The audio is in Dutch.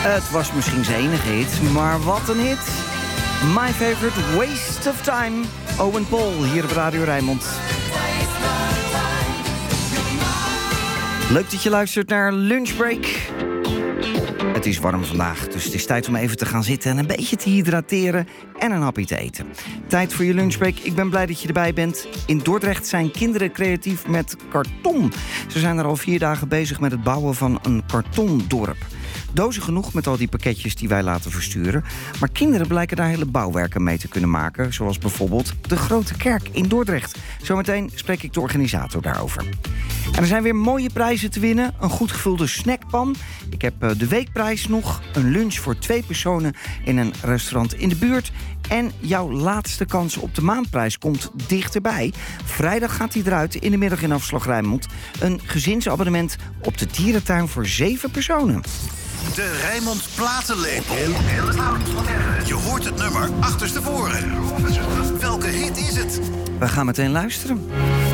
Het was misschien zijn enige hit, maar wat een hit. My Favorite Waste of Time. Owen Paul, hier op Radio Rijnmond. Leuk dat je luistert naar Lunchbreak. Het is warm vandaag, dus het is tijd om even te gaan zitten en een beetje te hydrateren en een hapje te eten. Tijd voor je lunchbreak. Ik ben blij dat je erbij bent. In Dordrecht zijn kinderen creatief met karton. Ze zijn er al 4 dagen bezig met het bouwen van een kartondorp. Dozen genoeg met al die pakketjes die wij laten versturen. Maar kinderen blijken daar hele bouwwerken mee te kunnen maken. Zoals bijvoorbeeld de Grote Kerk in Dordrecht. Zometeen spreek ik de organisator daarover. En er zijn weer mooie prijzen te winnen. Een goed gevulde snackpan. Ik heb de weekprijs nog. Een lunch voor 2 personen in een restaurant in de buurt. En jouw laatste kans op de maandprijs komt dichterbij. Vrijdag gaat hij eruit in de middag in Afslag Rijnmond. Een gezinsabonnement op de dierentuin voor 7 personen. De Rijnmond Platenlepel. Je hoort het nummer achterstevoren. Welke hit is het? We gaan meteen luisteren.